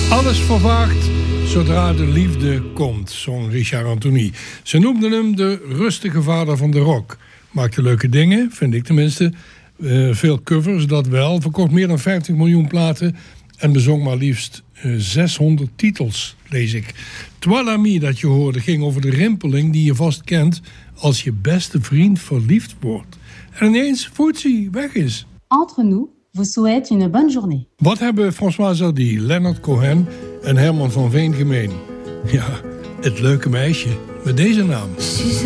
Alles vervaagt zodra de liefde komt, zong Richard Anthony. Ze noemden hem de rustige vader van de rock. Maakte leuke dingen, vind ik tenminste. Veel covers, dat wel. Verkocht meer dan 50 miljoen platen. En bezong maar liefst 600 titels, lees ik. Toi l'ami dat je hoorde ging over de rimpeling die je vast kent als je beste vriend verliefd wordt. En ineens Footsie weg is. Entre nous, vous souhaite une bonne journée. Wat hebben François Hardy, Leonard Cohen en Herman van Veen gemeen? Ja, het leuke meisje met deze naam.